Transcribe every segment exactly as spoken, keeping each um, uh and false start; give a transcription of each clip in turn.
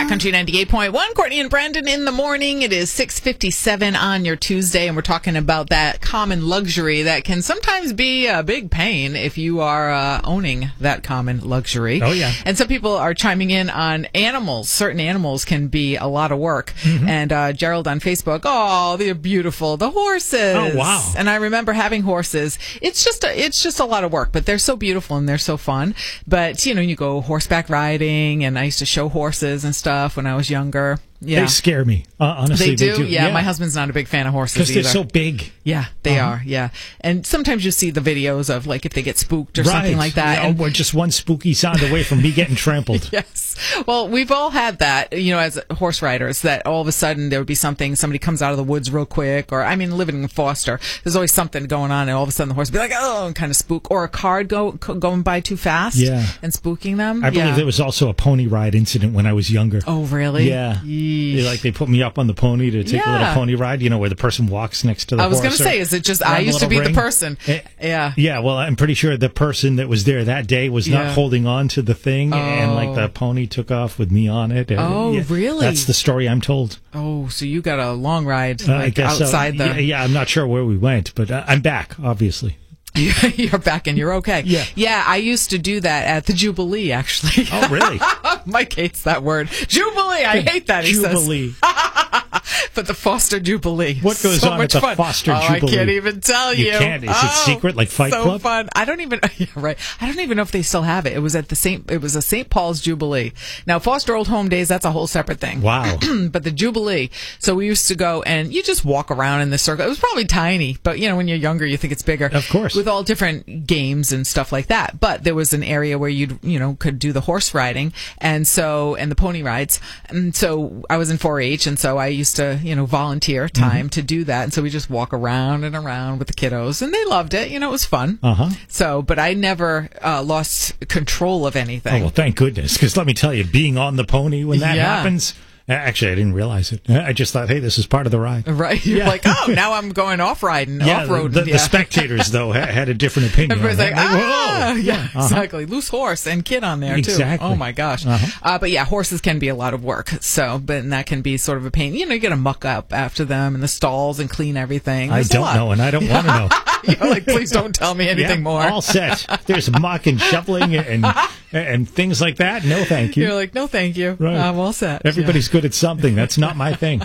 Cat Country ninety-eight point one. Courtney and Brandon in the morning. It is six fifty-seven on your Tuesday, and we're talking about that common luxury that can sometimes be a big pain if you are uh, owning that common luxury. Oh, yeah. And some people are chiming in on animals. Certain animals can be a lot of work. Mm-hmm. And uh, Gerald on Facebook, oh, they're beautiful. The horses. Oh, wow. And I remember having horses. It's just a, it's just a lot of work, but they're so beautiful and they're so fun. But, you know, you go horseback riding, and I used to show horses and stuff when I was younger. Yeah. They scare me. Uh, honestly, they do. They do. Yeah, yeah, my husband's not a big fan of horses because either. they're so big. Yeah, they uh-huh. are. Yeah, and sometimes you see the videos of like if they get spooked or right. something like that. Yeah, and we're just one spooky sound away from me getting trampled. Yes. Well, we've all had that, you know, as horse riders, that all of a sudden there would be something, somebody comes out of the woods real quick, or, I mean, living in Foster, there's always something going on, and all of a sudden the horse would be like, oh, and kind of spook, or a car go, going by too fast yeah. and spooking them. I believe yeah. there was also a pony ride incident when I was younger. Oh, really? Yeah. Yeesh. They, like, they put me up on the pony to take yeah. a little pony ride, you know, where the person walks next to the I was horse. going to say, is it just, I Around used the to be ring. the person. Eh, yeah. Yeah, well, I'm pretty sure the person that was there that day was Yeah. not holding on to the thing, Oh. and, like, the pony took off with me on it. And, Oh, yeah, really? That's the story I'm told. Oh, so you got a long ride, Uh, I like, guess outside so. the... Yeah, yeah, I'm not sure where we went, but uh, I'm back, obviously. You're back and you're okay. Yeah. Yeah, I used to do that at the Jubilee, actually. Oh, really? Mike hates that word. Jubilee! I hate that, he Jubilee. says. But the Foster Jubilee. What goes so on much at the fun. Foster oh, Jubilee? I can't even tell you. You can't? Is oh, it secret, like Fight so Club? fun. I don't even... Yeah, right. I don't even know if they still have it. It was at the Saint It was a Saint Paul's Jubilee. Now, Foster Old Home Days, that's a whole separate thing. Wow. But the Jubilee, so we used to go and you just walk around in the circle. It was probably tiny, but you know, when you're younger, you think it's bigger. Of course. With all different games and stuff like that. But there was an area where you'd, you know, could do the horse riding and so, and the pony rides. And so I was in four H, and so I used to, you know, volunteer time mm-hmm. to do that. And so we just walk around and around with the kiddos, and they loved it. You know, it was fun. Uh-huh. So, but I never uh, lost control of anything. Oh, well, thank goodness. Because let me tell you, being on the pony when that Yeah. happens... Actually, I didn't realize it. I just thought, hey, this is part of the ride. Right. You're Yeah. like, oh, now I'm going off-riding, Yeah, off-roading. the, the yeah. spectators, though, ha- had a different opinion. Everybody's on like, that. ah, Whoa. yeah, uh-huh. exactly. Loose horse and kid on there, too. Exactly. Oh, my gosh. Uh-huh. Uh, but, yeah, horses can be a lot of work. So, but and that can be sort of a pain. You know, you got to muck up after them in the stalls and clean everything. I There's a don't lot. know, and I don't want to know. You're like, please don't tell me anything Yeah, more. All set. There's muck and shoveling and and things like that. No, thank you. You're like, no, thank you. Right. I'm all set. Everybody's good at something. That's not my thing.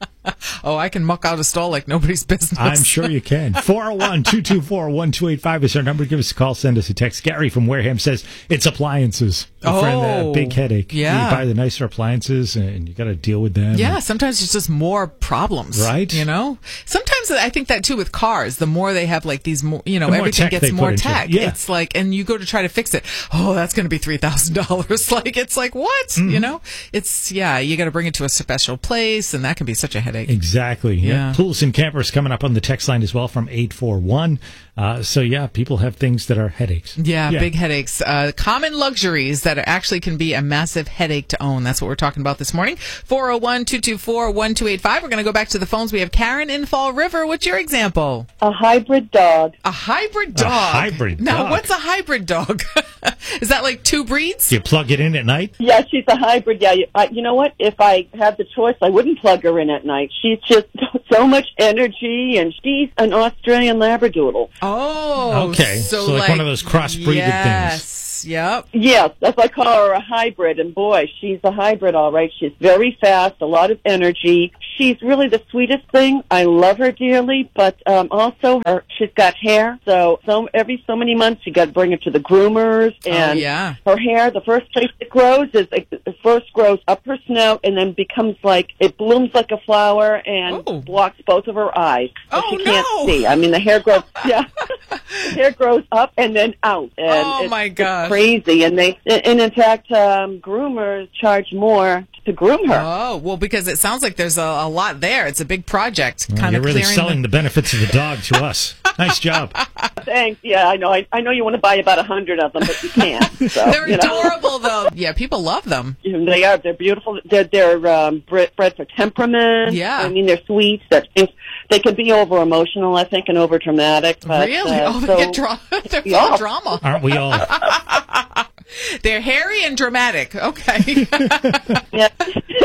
Oh, I can muck out a stall like nobody's business. I'm sure you can. four oh one, two two four, one two eight five is our number. Give us a call. Send us a text. Gary from Wareham says it's appliances. A Oh, friend, a big headache. yeah. You buy the nicer appliances and you got to deal with them. Yeah, sometimes it's just more problems. Right. You know? Sometimes I think that too with cars. The more they have like these more, you know, The more everything tech gets they more put into it. tech. Yeah. It's like, and you go to try to fix it. Oh, that's going to be three thousand dollars. Like, it's like, what? Mm-hmm. You know? It's, yeah, you got to bring it to a special place, and that can be such a headache. Exactly. Yeah. Yeah. Pools and campers coming up on the text line as well from eight four one. Uh, so, yeah, people have things that are headaches. Yeah, big headaches. Uh, common luxuries that are actually can be a massive headache to own. That's what we're talking about this morning. four oh one, two two four, one two eight five. We're going to go back to the phones. We have Karen in Fall River. What's your example? A hybrid dog. A hybrid dog. A hybrid Now, dog. what's a hybrid dog? Is that like two breeds? Do you plug it in at night? Yeah, she's a hybrid. Yeah, you, I, you know what? If I had the choice, I wouldn't plug her in at night. She's just so much energy, and she's an Australian Labradoodle. Oh, Okay, So, so like one of those crossbreeded yes, things. Yep. Yes, that's why I call her a hybrid. And boy, she's a hybrid, all right. She's very fast, a lot of energy. She's really the sweetest thing. I love her dearly, but um, also her, she's got hair. So, so every so many months, you got to bring her to the groomers. And oh, yeah. her hair, the first place it grows is it first grows up her snout, and then becomes like it blooms like a flower and Oh. blocks both of her eyes. So Oh, she can't no. see. I mean, the hair grows. Yeah, the hair grows up and then out. And Oh, it's, my it's gosh. crazy. And they, and in fact, um, groomers charge more to groom her. Oh, well, because it sounds like there's a, a lot there. It's a big project. Well, kind you're of really clearing selling the benefits of the dog to us. Nice job. Thanks. Yeah, I know. I, I know you want to buy about a hundred of them, but you can't. So, They're you know. adorable, though. Yeah, people love them. They are. They're beautiful. They're, they're um, bred, bred for temperament. Yeah. I mean, they're sweet. They're, they can be over emotional, I think, and over dramatic. But, Really? Uh, oh, they so, get dra- they're full Yeah. of drama. Aren't we all? They're hairy and dramatic. Okay. yeah.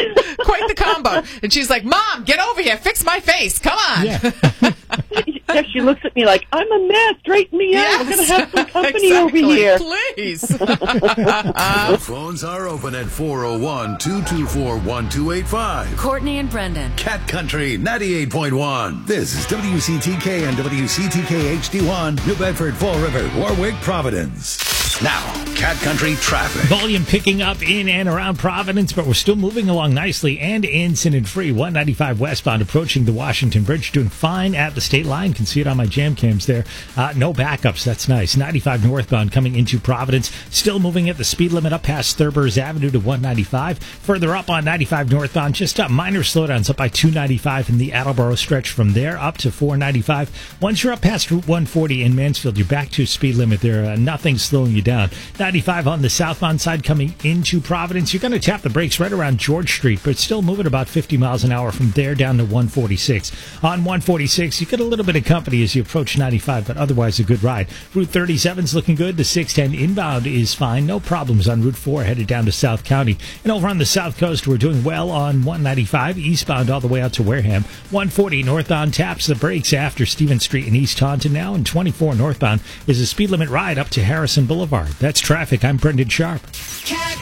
combo. And she's like, Mom, get over here. Fix my face. Come on. Yeah. Yeah, she looks at me like, I'm a mess. Straighten me out. We're going to have some company exactly. over here. Please. The phones are open at four oh one, two two four, one two eight five. Courtney and Brendan. Cat Country ninety-eight point one. This is W C T K and W C T K H D one, New Bedford, Fall River, Warwick, Providence. Now, Cat Country traffic. Volume picking up in and around Providence, but we're still moving along nicely and in Sin and Free. one ninety-five westbound approaching the Washington Bridge, doing fine at the state line. Can see it on my jam cams there. Uh, no backups. That's nice. ninety-five northbound coming into Providence, still moving at the speed limit up past Thurber's Avenue to one ninety-five. Further up on ninety-five northbound, just up minor slowdowns up by two ninety-five in the Attleboro stretch from there up to four ninety-five. Once you're up past Route one forty in Mansfield, you're back to speed limit there. Uh, nothing slowing you down. ninety-five on the southbound side coming into Providence. You're going to tap the brakes right around George Street, but still moving about fifty miles an hour from there down to one forty-six. On one forty-six, you get a little bit of company as you approach ninety-five, but otherwise a good ride. Route thirty-seven's looking good. The six ten inbound is fine. No problems on Route four headed down to South County. And over on the south coast, we're doing well on one ninety-five eastbound all the way out to Wareham. one forty northbound taps the brakes after Stevens Street in East Taunton now, and twenty-four northbound is a speed limit ride up to Harrison Boulevard. That's traffic. I'm Brendan Sharp. Cat